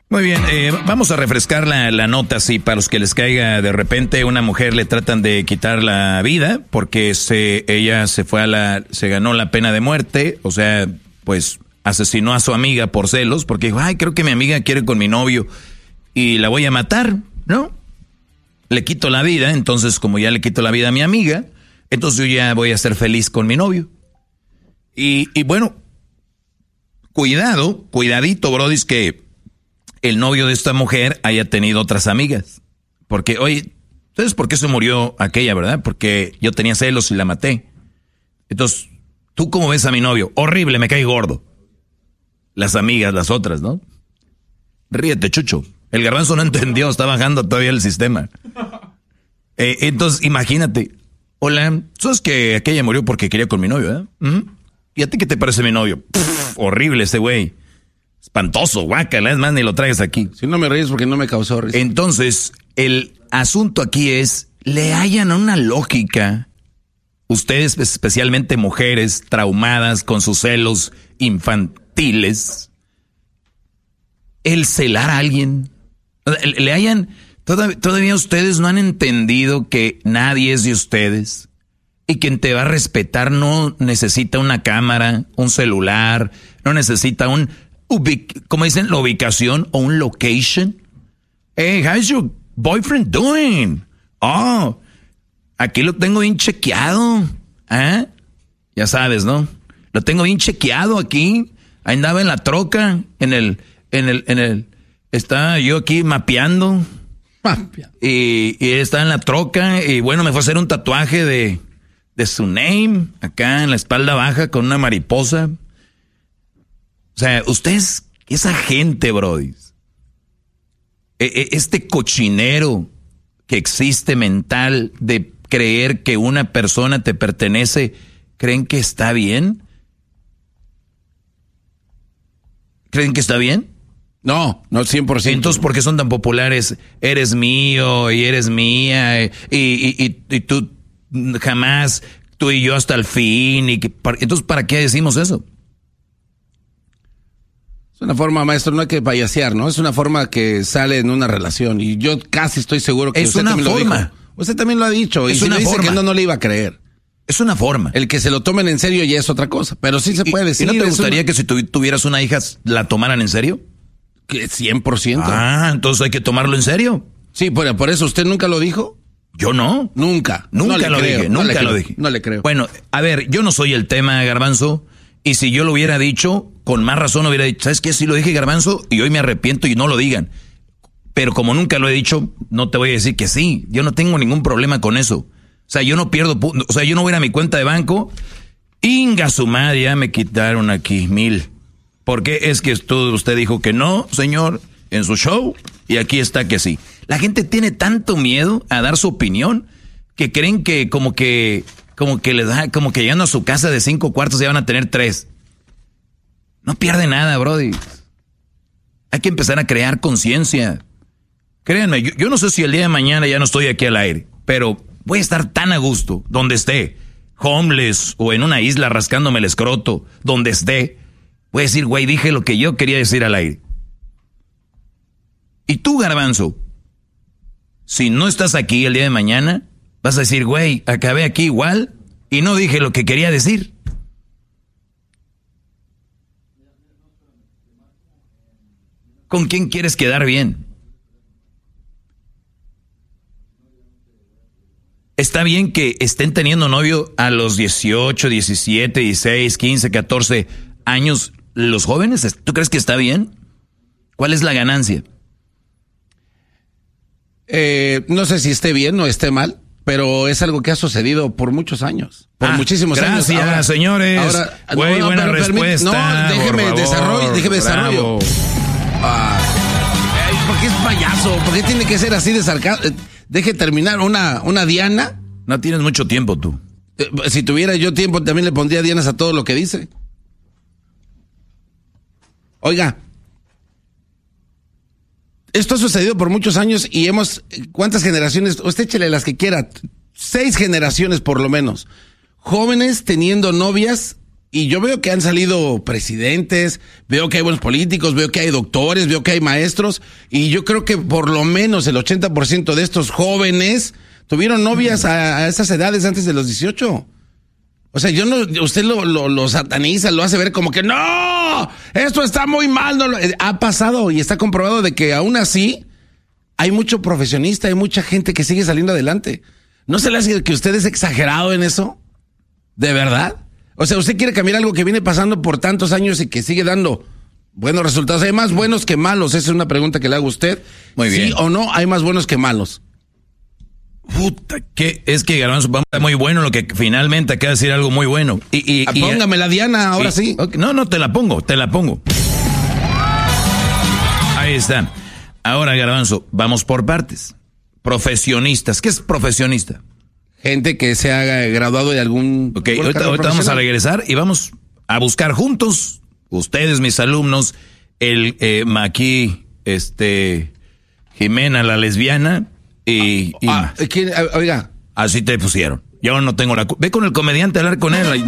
Muy bien, vamos a refrescar la nota, sí, para los que les caiga de repente una mujer le tratan de quitar la vida porque ella se ganó la pena de muerte, o sea, pues asesinó a su amiga por celos porque dijo, ay, creo que mi amiga quiere con mi novio y la voy a matar, ¿no? Le quito la vida, entonces como ya le quito la vida a mi amiga, entonces yo ya voy a ser feliz con mi novio. Y bueno, cuidadito, brodis, que el novio de esta mujer haya tenido otras amigas. Porque, oye, ¿sabes por qué se murió aquella, verdad? Porque yo tenía celos y la maté. Entonces, ¿tú cómo ves a mi novio? Horrible, me cae gordo. Las amigas, las otras, ¿no? Ríete, Chucho. El garbanzo no entendió, está bajando todavía el sistema. Entonces, imagínate. Hola, ¿sabes que aquella murió porque quería con mi novio, ¿Y a ti qué te parece mi novio? Horrible ese güey. Espantoso, guácala, es más, ni lo traigas aquí. Si no me ríes porque no me causó risa. Entonces, el asunto aquí es, le hallan una lógica, ustedes especialmente mujeres traumadas con sus celos infantiles, el celar a alguien. Le hallan, todavía ustedes no han entendido que nadie es de ustedes y quien te va a respetar no necesita una cámara, un celular, no necesita como dicen, la ubicación o un location. Hey, how's your boyfriend doing? Oh, aquí lo tengo bien chequeado. Ya sabes, ¿no? Lo tengo bien chequeado aquí. Ahí andaba en la troca, estaba yo aquí mapeando. Y él estaba en la troca y bueno, me fue a hacer un tatuaje de su name acá en la espalda baja con una mariposa. O sea, ustedes, esa gente, brody, este cochinero que existe mental de creer que una persona te pertenece, ¿creen que está bien? ¿Creen que está bien? No 100%. Entonces, ¿por qué son tan populares? Eres mío y eres mía y tú jamás, tú y yo hasta el fin. Entonces, ¿para qué decimos eso? Es una forma, maestro, no hay que payasear, ¿no? Es una forma que sale en una relación y yo casi estoy seguro que usted también lo dijo. Usted también lo ha dicho y si me dice que no le iba a creer. Es una forma. El que se lo tomen en serio ya es otra cosa, pero sí se puede decir. ¿Y no te gustaría que si tuvieras una hija la tomaran en serio? Que 100%. Ah, entonces hay que tomarlo en serio. Sí, por eso usted nunca lo dijo. Yo no. Nunca lo dije. No le creo. Bueno, a ver, yo no soy el tema, Garbanzo. Y si yo lo hubiera dicho, con más razón hubiera dicho, ¿sabes qué? Sí lo dije, Garbanzo, y hoy me arrepiento y no lo digan. Pero como nunca lo he dicho, no te voy a decir que sí. Yo no tengo ningún problema con eso. O sea, yo no pierdo, o sea, yo no voy a ir a mi cuenta de banco. Inga su madre, ya me quitaron aquí 1,000. ¿Por qué? Es que usted dijo que no, señor, en su show, y aquí está que sí. La gente tiene tanto miedo a dar su opinión que creen que como que les da, como que llegando a su casa de 5 cuartos ya van a tener 3. No pierde nada, brody. Hay que empezar a crear conciencia. Créanme, yo no sé si el día de mañana ya no estoy aquí al aire, pero voy a estar tan a gusto donde esté, homeless o en una isla rascándome el escroto, donde esté. Voy a decir, güey, dije lo que yo quería decir al aire. Y tú, Garbanzo, si no estás aquí el día de mañana, vas a decir, güey, acabé aquí igual y no dije lo que quería decir. ¿Con quién quieres quedar bien? Está bien que estén teniendo novio a los 18, 17, 16, 15, 14 años los jóvenes. ¿Tú crees que está bien? ¿Cuál es la ganancia? No sé si esté bien o esté mal, pero es algo que ha sucedido por muchos años. Por muchísimos años. Gracias, señores. Güey, buena respuesta. No, déjeme desarrollo. ¿Por qué es payaso? ¿Por qué tiene que ser así de sarcasmo? Deje terminar una diana. No tienes mucho tiempo tú. Si tuviera yo tiempo también le pondría dianas a todo lo que dice. Oiga, esto ha sucedido por muchos años y ¿cuántas generaciones? Usted échele las que quiera, 6 generaciones por lo menos. Jóvenes teniendo novias Y yo veo que han salido presidentes, veo que hay buenos políticos, veo que hay doctores, veo que hay maestros, y yo creo que por lo menos el 80% de estos jóvenes tuvieron novias a esas edades antes de los 18. O sea, usted lo sataniza, lo hace ver como que ¡no! Esto está muy mal. No, ha pasado y está comprobado de que aún así hay mucho profesionista, hay mucha gente que sigue saliendo adelante. ¿No se le hace que usted es exagerado en eso? ¿De verdad? O sea, ¿usted quiere cambiar algo que viene pasando por tantos años y que sigue dando buenos resultados? ¿Hay más buenos que malos? Esa es una pregunta que le hago a usted. Muy bien. ¿Sí o no hay más buenos que malos? Puta, que es que Garbanzo, muy bueno lo que finalmente acaba de decir algo muy bueno. Póngame la Diana, ahora sí. Okay, no, te la pongo. Ahí está. Ahora, Garbanzo, vamos por partes. Profesionistas. ¿Qué es profesionista? Gente que se ha graduado de algún... Ok, ahorita vamos a regresar y vamos a buscar juntos, ustedes, mis alumnos, Maqui, Jimena, la lesbiana, y oiga. Así te pusieron. Yo no tengo la culpa. Ve con el comediante a hablar con él.